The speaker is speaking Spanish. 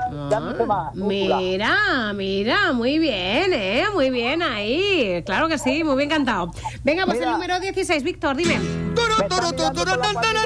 ya no sé más. Mira, muy bien, muy bien ahí. Claro que sí, muy bien cantado. Venga, pues Mira. el número 16, Víctor, dime. Me está mirando por la